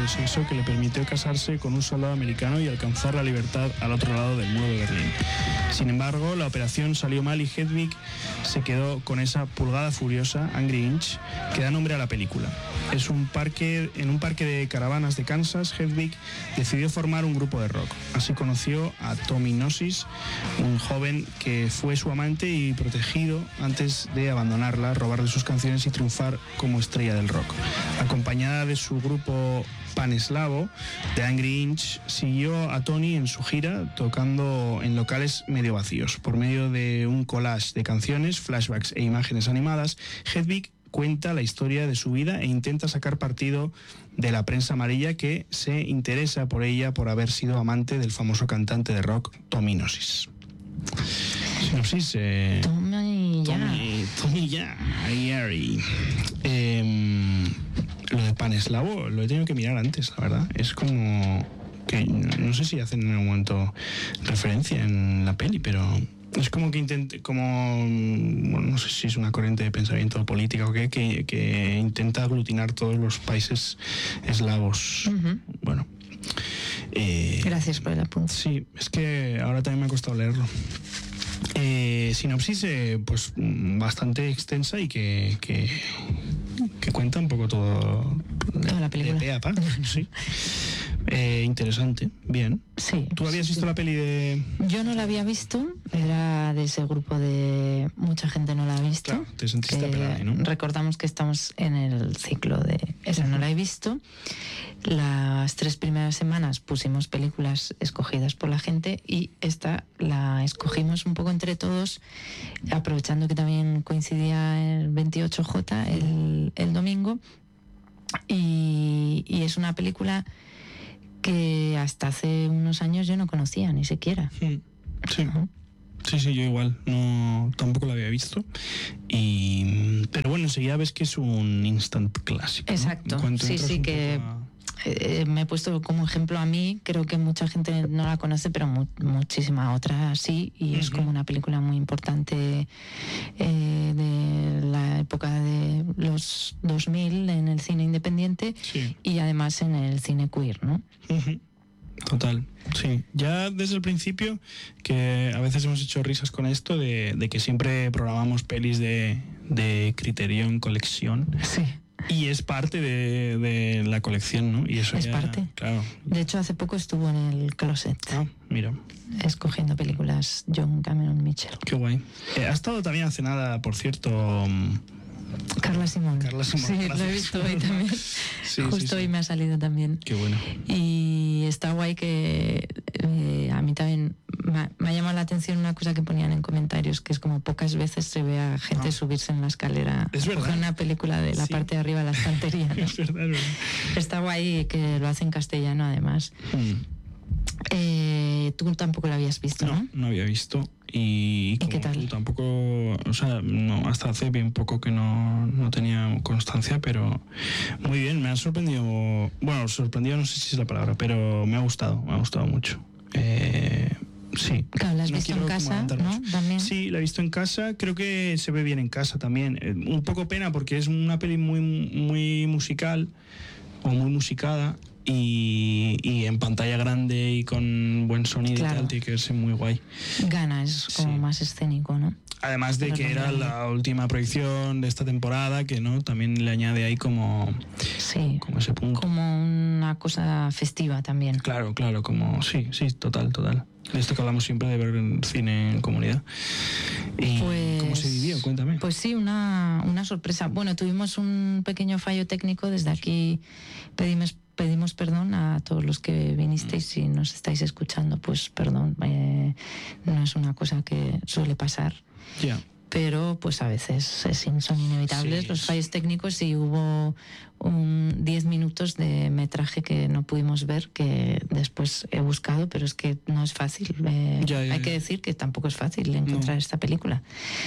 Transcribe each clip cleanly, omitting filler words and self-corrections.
de sexo que le permitió casarse con un soldado americano y alcanzar la libertad al otro lado del muro de Berlín. Sin embargo, la operación salió mal y Hedwig se quedó con esa pulgada furiosa, Angry Inch, que da nombre a la película. En un parque de caravanas de Kansas, Hedwig decidió formar un grupo de rock. Así conoció a Tommy Gnosis, un joven que fue su amante y protegido antes de abandonarla, robarle sus canciones y triunfar como estrella del rock. Acompañada de su grupo paneslavo, The Angry Inch, siguió a Tony en su gira tocando en locales medio vacíos. Por medio de un collage de canciones, flashbacks e imágenes animadas, Hedwig cuenta la historia de su vida e intenta sacar partido de la prensa amarilla que se interesa por ella por haber sido amante del famoso cantante de rock Tommy Gnosis. Sinopsis. Tommy Gary. Lo de paneslavo lo he tenido que mirar antes, la verdad. Es como que no sé si hacen en algún momento referencia en la peli, pero es como que bueno, no sé si es una corriente de pensamiento política o qué, que intenta aglutinar todos los países eslavos. Uh-huh. Bueno. Gracias por el apunte. Sí, es que ahora también me ha costado leerlo. Sinopsis pues bastante extensa y que cuenta un poco todo toda la película. De pe a pa, sí. Interesante, bien. Sí. ¿Tú habías visto la peli de...? Yo no la había visto, era de ese grupo de... Mucha gente no la ha visto. Claro, te sentiste apelada, ¿no? Recordamos que estamos en el ciclo de... Esa no la he visto. Las 3 primeras semanas pusimos películas escogidas por la gente y esta la escogimos un poco entre todos, aprovechando que también coincidía el 28J, el domingo. Y es una película que hasta hace unos años yo no conocía ni siquiera. Sí. Uh-huh. Sí, yo igual, no, tampoco la había visto. Pero bueno, enseguida ves que es un instant clásico, ¿no? Exacto, sí, que me he puesto como ejemplo a mí, creo que mucha gente no la conoce, pero muchísima otra sí, y es como una película muy importante de la época de los 2000 en el cine independiente, sí, y además en el cine queer, ¿no? Uh-huh. Total, sí. Ya desde el principio, que a veces hemos hecho risas con esto de que siempre programamos pelis de Criterion Collection. Sí. Y es parte de la colección, ¿no? Y eso es ya, parte. Claro. De hecho, hace poco estuvo en el closet. Ah, mira. Escogiendo películas John Cameron Mitchell. Qué guay. Ha estado también hace nada, por cierto... Carla Simón. Sí, gracias. Lo he visto hoy también. Sí, Justo hoy me ha salido también. Qué bueno. Y está guay que a mí también me ha llamado la atención una cosa que ponían en comentarios, que es como pocas veces se ve a gente subirse en la escalera es verdad. Coger una película de la parte de arriba de la estantería, ¿no? Es verdad. Está guay que lo hace en castellano además. Tú tampoco lo habías visto, ¿no? No había visto. ¿Y qué tal? Tú tampoco, o sea, no, hasta hace bien poco que no tenía constancia, pero muy bien, me ha sorprendido. Bueno, sorprendido no sé si es la palabra, pero me ha gustado mucho. Sí. Claro, la has visto en casa, ¿no? ¿También? Sí, la he visto en casa, creo que se ve bien en casa también. Un poco pena porque es una peli muy musical o muy musicada. Y en pantalla grande y con buen sonido, claro, y tal, tiene que verse muy guay. Gana, es como más escénico, ¿no? Además de que era la última proyección de esta temporada, que no también le añade ahí como ese punto. Como una cosa festiva también. Claro, como sí, total. De esto que hablamos siempre de ver cine en comunidad. ¿Y cómo se vivió? Cuéntame. Pues sí, una sorpresa. Bueno, tuvimos un pequeño fallo técnico. Desde aquí pedimos perdón a todos los que vinisteis. Si nos estáis escuchando, pues perdón. No es una cosa que suele pasar. Ya. Pero pues a veces son inevitables los fallos técnicos, y hubo 10 minutos de metraje que no pudimos ver, que después he buscado, pero es que no es fácil. Hay que decir que tampoco es fácil encontrar esta película.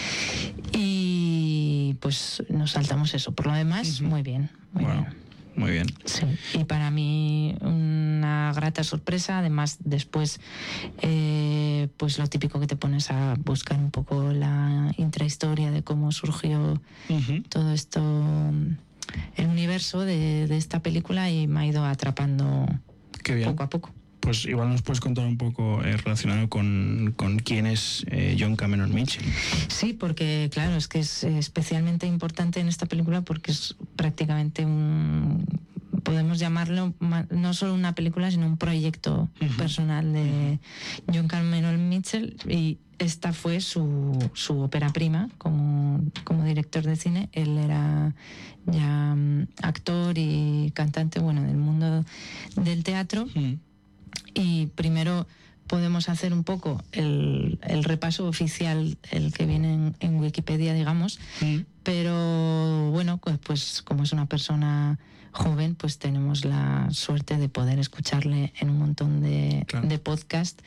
Y pues nos saltamos eso. Por lo demás, muy bien. Muy bien. Sí, y para mí una grata sorpresa. Además, después, pues lo típico que te pones a buscar un poco la intrahistoria de cómo surgió todo esto universo de esta película y me ha ido atrapando poco a poco. Pues igual nos puedes contar un poco relacionado con quién es John Cameron Mitchell. Sí, porque claro, es que es especialmente importante en esta película porque es prácticamente podemos llamarlo no solo una película, sino un proyecto personal de John Cameron Mitchell, y esta fue su ópera prima como director de cine. Él era ya actor y cantante, del mundo del teatro. Y primero podemos hacer un poco el repaso oficial, el que viene en Wikipedia, digamos, pero pues como es una persona joven, pues tenemos la suerte de poder escucharle en un montón de podcasts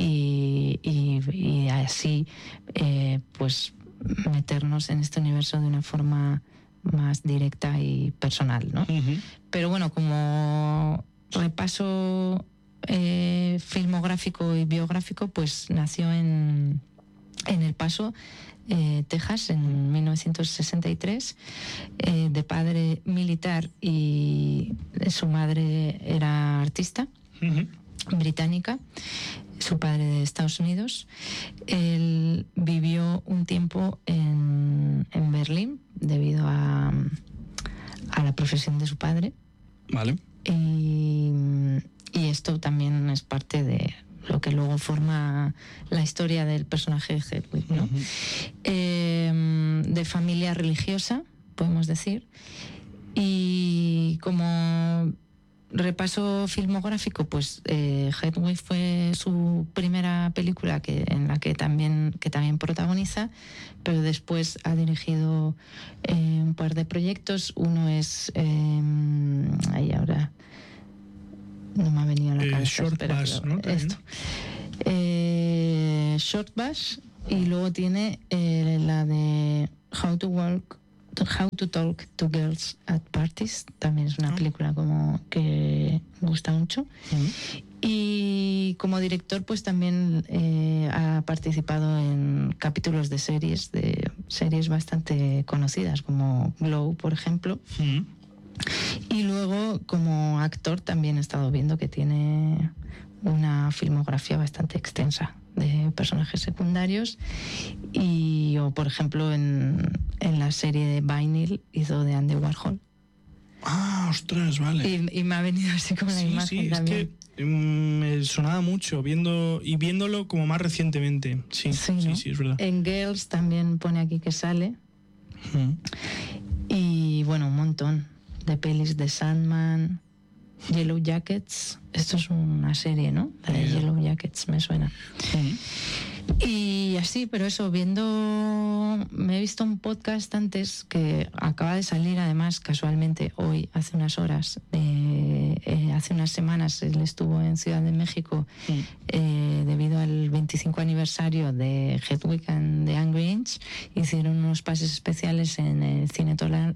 y así pues meternos en este universo de una forma más directa y personal, ¿no? Pero como repaso filmográfico y biográfico, pues nació en El Paso, Texas, en 1963, de padre militar, y su madre era artista británica, su padre de Estados Unidos. Él vivió un tiempo en Berlín debido a la profesión de su padre. Vale. Y esto también es parte de lo que luego forma la historia del personaje de Hedwig, ¿no? De familia religiosa, podemos decir. Y como repaso filmográfico, pues Hedwig fue su primera película en la que también protagoniza, pero después ha dirigido un par de proyectos. Uno es ahí ahora no me ha venido a la cabeza. Short Bus, ¿no? Esto. Short Bus, y luego tiene la de How to Talk to Girls at Parties. También es una película como que gusta mucho. Y como director, pues también ha participado en capítulos de series bastante conocidas, como Glow, por ejemplo. Y luego, como actor, también he estado viendo que tiene una filmografía bastante extensa de personajes secundarios. O por ejemplo, en la serie de Vinyl hizo de Andy Warhol. Ah, ostras, vale. Y me ha venido así como la imagen también. Es que me sonaba mucho viéndolo como más recientemente. Sí, ¿no? Sí, es verdad. En Girls también pone aquí que sale. Y un montón de pelis de Sandman, Yellow Jackets. Esto es una serie, ¿no? La de Yellow Jackets me suena. Y así, pero eso, me he visto un podcast antes que acaba de salir, además, casualmente hoy, hace unas horas. Hace unas semanas él estuvo en Ciudad de México debido al 25 aniversario de Hedwig and the Angry Inch. Hicieron unos pases especiales en el Cine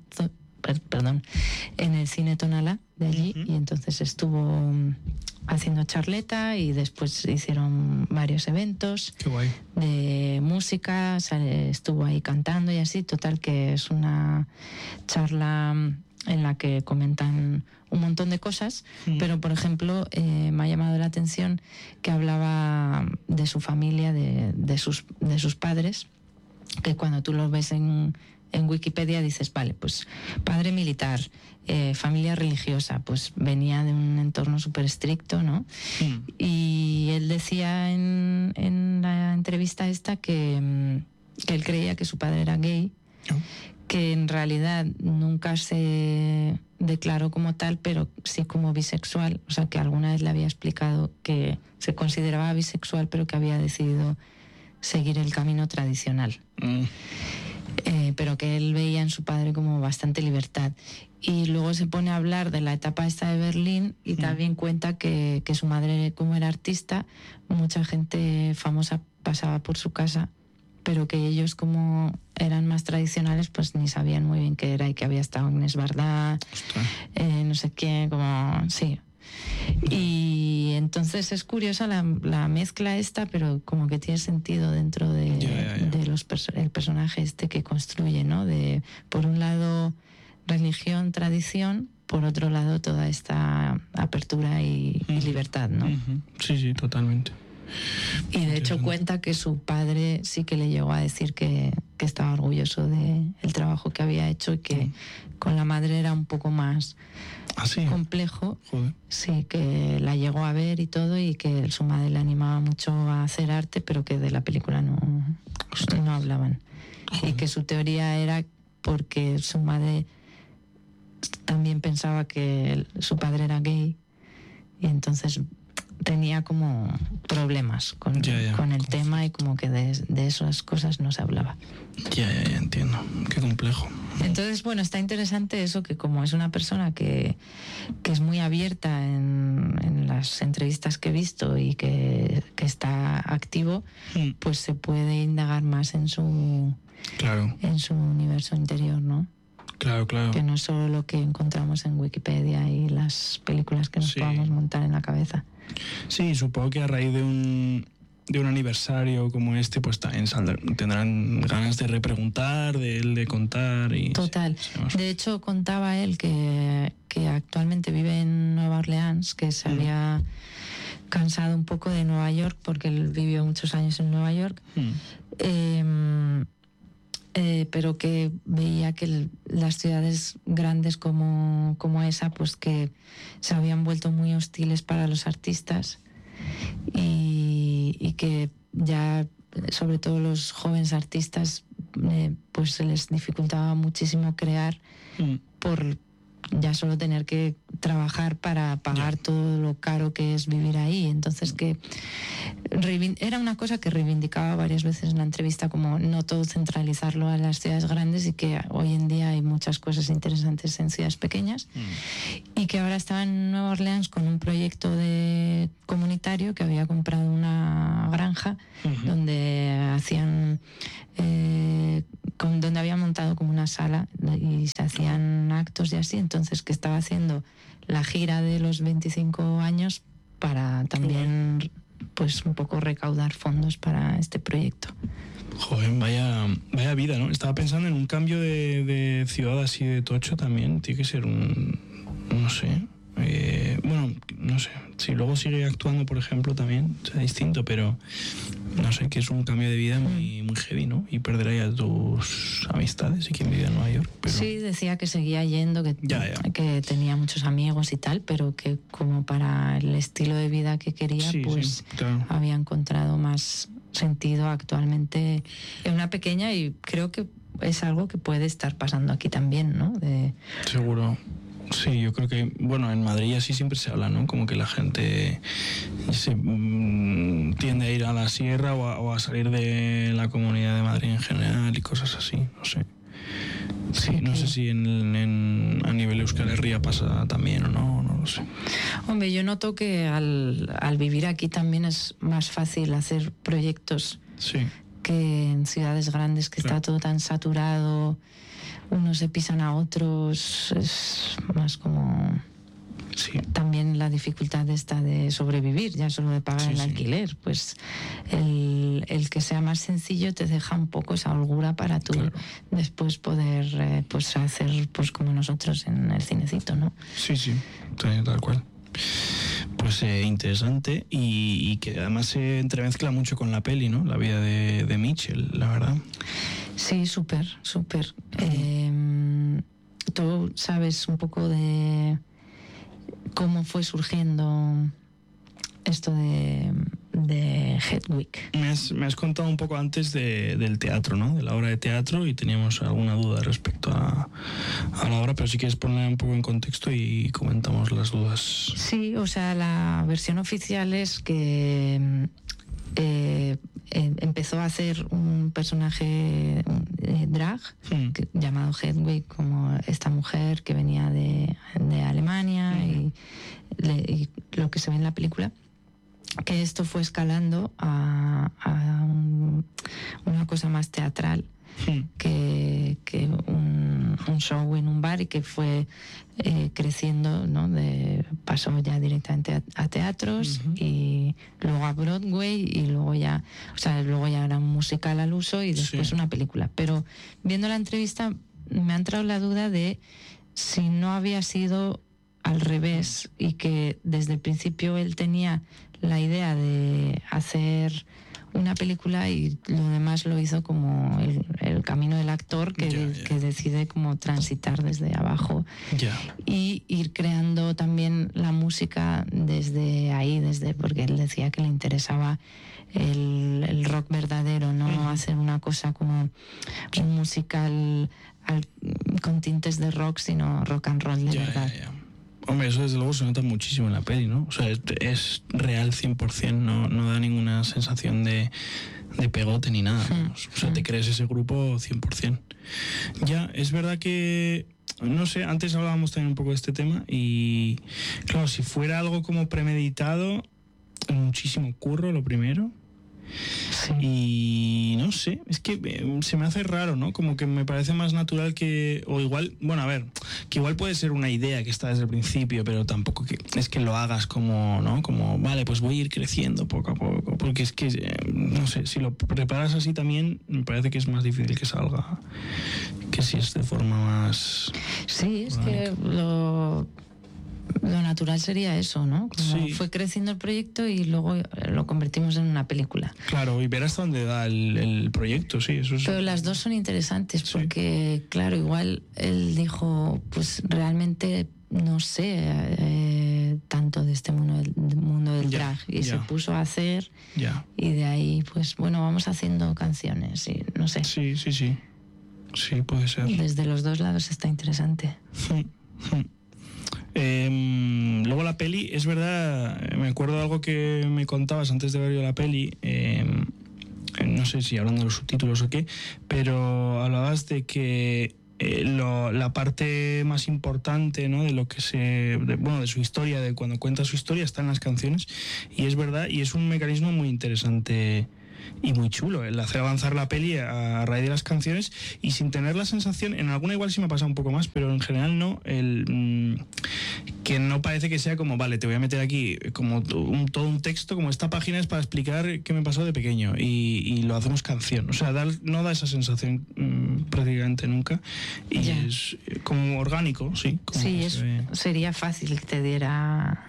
Tonalá de allí, y entonces estuvo haciendo charleta, y después hicieron varios eventos. Qué guay. De música, estuvo ahí cantando y así. Total, que es una charla en la que comentan un montón de cosas, pero por ejemplo me ha llamado la atención que hablaba de su familia, de sus padres, que cuando tú los ves en Wikipedia dices, vale, pues padre militar, familia religiosa, pues venía de un entorno súper estricto, ¿no? Y él decía en la entrevista esta que él creía que su padre era gay, que en realidad nunca se declaró como tal, pero sí como bisexual. O sea, que alguna vez le había explicado que se consideraba bisexual, pero que había decidido seguir el camino tradicional. Pero que él veía en su padre como bastante libertad. Y luego se pone a hablar de la etapa esta de Berlín, y también cuenta que su madre, como era artista, mucha gente famosa pasaba por su casa, pero que ellos, como eran más tradicionales, pues ni sabían muy bien qué era, y que había estado Agnès Varda, no sé quién, como... Sí. Y entonces es curiosa la mezcla esta, pero como que tiene sentido dentro de el personaje este que construye, ¿no? Por un lado, religión, tradición, por otro lado toda esta apertura y libertad, ¿no? Sí, totalmente. Y de hecho cuenta que su padre sí que le llegó a decir que estaba orgulloso del trabajo que había hecho y que con la madre era un poco más complejo. Joder. Sí, que la llegó a ver y todo, y que su madre le animaba mucho a hacer arte, pero que de la película no hablaban. Joder. Y que su teoría era porque su madre también pensaba que su padre era gay y entonces tenía como problemas con el tema, y como que de esas cosas no se hablaba. Ya, entiendo. Qué complejo. Entonces, bueno, está interesante eso, que como es una persona que es muy abierta en las entrevistas que he visto y que está activo, pues se puede indagar más en su universo interior, ¿no? Claro. Que no es solo lo que encontramos en Wikipedia y las películas que nos podamos montar en la cabeza. Sí, supongo que a raíz de un aniversario como este, pues también tendrán ganas de repreguntar, de contar. Total. De hecho, contaba él que actualmente vive en Nueva Orleans, que se había cansado un poco de Nueva York, porque él vivió muchos años en Nueva York. Pero que veía que las ciudades grandes como esa, pues que se habían vuelto muy hostiles para los artistas, y que ya, sobre todo los jóvenes artistas, pues se les dificultaba muchísimo crear por ya solo tener que trabajar para pagar todo lo caro que es vivir ahí. Entonces que era una cosa que reivindicaba varias veces en la entrevista, como no todo centralizarlo a las ciudades grandes, y que hoy en día hay muchas cosas interesantes en ciudades pequeñas, y que ahora estaba en Nueva Orleans con un proyecto comunitario, que había comprado una granja donde hacían donde había montado como una sala y se hacían actos y así. Entonces que estaba haciendo la gira de los 25 años para también pues un poco recaudar fondos para este proyecto. Joder, vaya vida, ¿no? Estaba pensando en un cambio de ciudad así de tocho también. Tiene que ser no sé. No sé. Si luego sigue actuando, por ejemplo, también será distinto, pero no sé, que es un cambio de vida muy, muy heavy, ¿no? Y perder ahí a tus amistades y quien vive en Nueva York. Pero... Sí, decía que seguía yendo, que tenía muchos amigos y tal, pero que como para el estilo de vida que quería, claro, había encontrado más sentido actualmente en una pequeña, y creo que es algo que puede estar pasando aquí también, ¿no? Seguro. Sí, yo creo que, bueno, en Madrid así siempre se habla, ¿no? Como que la gente tiende a ir a la sierra o a salir de la Comunidad de Madrid en general y cosas así, no sé. Sí, no sé si a nivel Euskal Herria pasa también o no lo sé. Hombre, yo noto que al vivir aquí también es más fácil hacer proyectos que en ciudades grandes, que está todo tan saturado. Unos se pisan a otros, es más como... Sí. También la dificultad esta de sobrevivir, ya solo de pagar el alquiler, pues el que sea más sencillo te deja un poco esa holgura para tú después poder pues hacer pues como nosotros en el cinecito, ¿no? Sí, tal cual. Pues interesante, y que además se entremezcla mucho con la peli, ¿no? La vida de Mitchell, la verdad. Sí, súper. Tú sabes un poco de cómo fue surgiendo esto de Hedwig. Me has contado un poco antes del teatro, ¿no? De la obra de teatro, y teníamos alguna duda respecto a la obra, pero si quieres poner un poco en contexto y comentamos las dudas. Sí, o sea, la versión oficial es que empezó a hacer un personaje drag llamado Hedwig, como esta mujer que venía de Alemania, y lo que se ve en la película, que esto fue escalando a una cosa más teatral que un show en un bar, y que fue creciendo, ¿no? Pasó ya directamente a teatros, y luego a Broadway, y luego ya era un musical al uso, y después una película. Pero viendo la entrevista me ha entrado la duda de si no había sido al revés y que desde el principio él tenía la idea de hacer una película y lo demás lo hizo como el camino del actor que decide como transitar desde abajo y ir creando también la música desde ahí, porque él decía que le interesaba el rock verdadero, no hacer una cosa como un musical con tintes de rock, sino rock and roll de verdad. Hombre, eso desde luego se nota muchísimo en la peli, ¿no? O sea, es real 100%, no da ninguna sensación de pegote ni nada. O sea, te crees ese grupo 100%. Ya, es verdad que, no sé, antes hablábamos también un poco de este tema y, claro, si fuera algo como premeditado, muchísimo curro, lo primero. Sí. Y no sé, es que se me hace raro, ¿no? Como que me parece más natural que, o igual, bueno, a ver, que igual puede ser una idea que está desde el principio, pero tampoco es que lo hagas como, ¿no? Como, vale, pues voy a ir creciendo poco a poco, porque es que, no sé, si lo preparas así también, me parece que es más difícil que salga, que si es de forma más... Sí, es orgánica. Que lo natural sería eso, ¿no? Como fue creciendo el proyecto y luego lo convertimos en una película. Claro, y ver hasta dónde da el proyecto, sí, eso es... Pero las dos son interesantes porque, claro, igual él dijo, pues realmente no sé tanto de este mundo del drag y se puso a hacer y de ahí, pues bueno, vamos haciendo canciones y no sé. Sí, puede ser. Desde los dos lados está interesante. Luego la peli, es verdad, me acuerdo de algo que me contabas antes de ver yo la peli, no sé si hablando de los subtítulos o qué, pero hablabas de que la parte más importante, ¿no? De lo que de su historia, de cuando cuenta su historia, está en las canciones, y es verdad, y es un mecanismo muy interesante y muy chulo el hacer avanzar la peli a raíz de las canciones y sin tener la sensación, en alguna igual sí me ha pasado un poco más, pero en general no, que no parece que sea como, vale, te voy a meter aquí como todo un texto, como esta página es para explicar qué me pasó de pequeño y lo hacemos canción, o sea, no da esa sensación prácticamente nunca y es como orgánico, sí. Sería fácil que te diera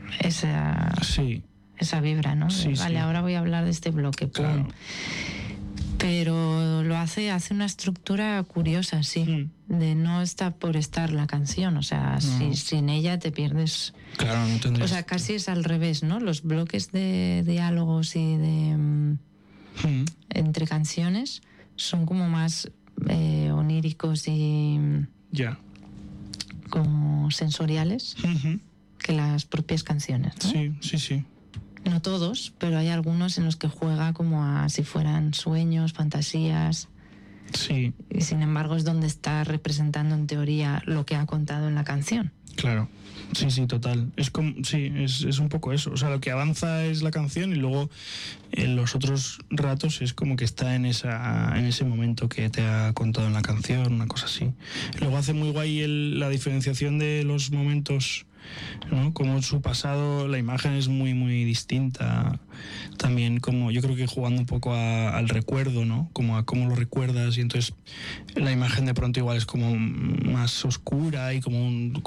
esa vibra, ¿no? Vale, ahora voy a hablar de este bloque. Claro. Pero lo hace una estructura curiosa, de no está por estar la canción, o sea, sin ella te pierdes. Claro, no tendrías. O sea, casi es al revés, ¿no? Los bloques de diálogos y de entre canciones son como más oníricos y como sensoriales que las propias canciones, ¿no? Sí. No todos, pero hay algunos en los que juega como a si fueran sueños, fantasías. Sí. Y sin embargo es donde está representando en teoría lo que ha contado en la canción. Claro. Sí, total. Es como, es un poco eso. O sea, lo que avanza es la canción y luego en los otros ratos es como que está en ese momento que te ha contado en la canción, una cosa así. Luego hace muy guay la diferenciación de los momentos, ¿no? Como su pasado, la imagen es muy, muy distinta. También como yo creo que jugando un poco al recuerdo, ¿no? Como a cómo lo recuerdas y entonces la imagen de pronto igual es como más oscura y como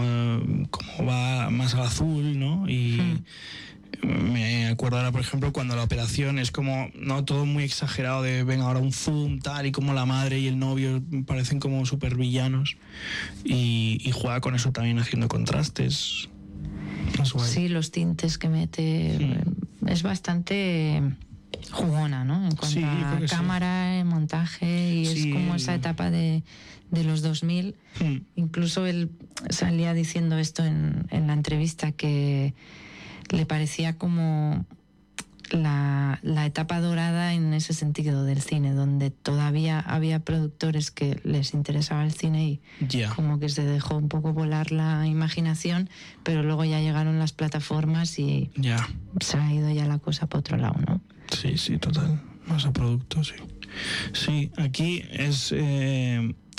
va más al azul, ¿no? Y me acuerdo ahora, por ejemplo, cuando la operación es como, ¿no? Todo muy exagerado de venga ahora un zoom, tal, y como la madre y el novio parecen como súper villanos y juega con eso también haciendo contrastes. Sí, los tintes que mete es bastante jugona, ¿no? En cuanto a cámara, montaje, y es como esa etapa de los 2000. Incluso él salía diciendo esto en la entrevista, que le parecía como la etapa dorada en ese sentido del cine, donde todavía había productores que les interesaba el cine y como que se dejó un poco volar la imaginación, pero luego ya llegaron las plataformas y se ha ido ya la cosa para otro lado, ¿no? Sí, total. Más a producto, sí. Sí, aquí es...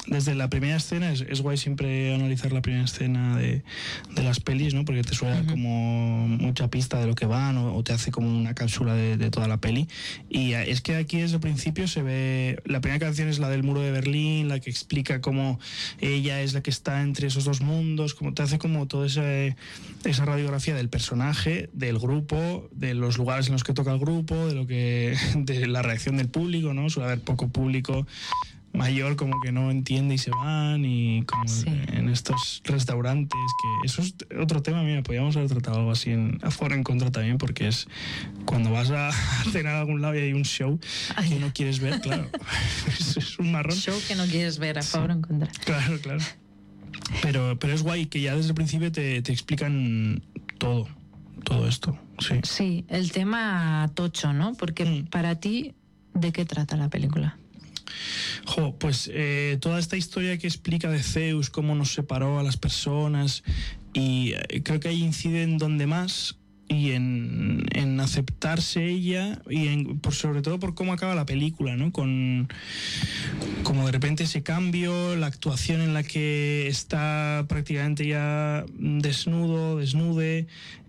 desde la primera escena es guay siempre analizar la primera escena de las pelis, ¿no? Porque te suele dar como mucha pista de lo que van o te hace como una cápsula de toda la peli. Y es que aquí desde el principio se ve, la primera canción es la del muro de Berlín, la que explica cómo ella es la que está entre esos dos mundos, como te hace como toda esa radiografía del personaje, del grupo, de los lugares en los que toca el grupo, de la reacción del público, ¿no? Suele haber poco público mayor como que no entiende y se van, y como en estos restaurantes, que eso es otro tema. Mira, podríamos haber tratado algo así a favor o en contra también, porque es cuando vas a cenar a algún lado y hay un show que no quieres ver, claro. Es un marrón. Show que no quieres ver, a favor o en contra. Claro. Pero es guay que ya desde el principio te explican todo esto. Sí, el tema tocho, ¿no? Porque para ti, ¿de qué trata la película? Pues toda esta historia que explica de Zeus, cómo nos separó a las personas, y creo que ahí incide en donde más, y en aceptarse ella, y sobre todo por cómo acaba la película, ¿no? Como de repente ese cambio, la actuación en la que está prácticamente ya desnude.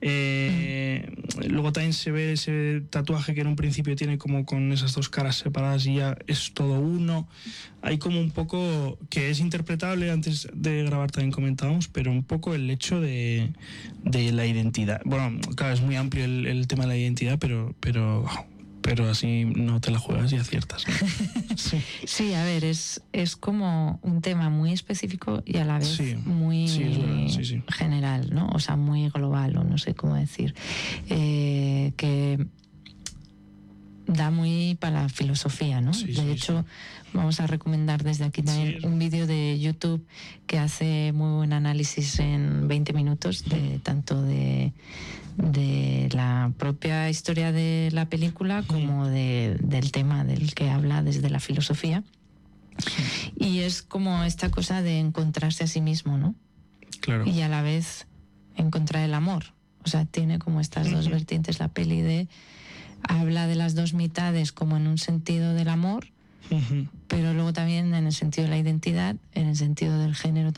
Luego también se ve ese tatuaje que en un principio tiene como con esas dos caras separadas y ya es todo uno. Hay como un poco que es interpretable, antes de grabar también comentábamos, pero un poco el hecho de la identidad. Bueno, claro, es muy amplio el tema de la identidad, pero así no te la juegas y aciertas, ¿no? Sí, a ver, es como un tema muy específico y a la vez muy general, ¿no? O sea, muy global, o no sé cómo decir, que da muy para la filosofía, ¿no? De hecho, vamos a recomendar desde aquí también un vídeo de YouTube que hace muy buen análisis en 20 minutos tanto de la propia historia de la película como del tema del que habla desde la filosofía. Y es como esta cosa de encontrarse a sí mismo, ¿no? Claro. Y a la vez encontrar el amor. O sea, tiene como estas dos vertientes la peli habla de las dos mitades como en un sentido del amor, pero luego también en el sentido de la identidad, en el sentido del género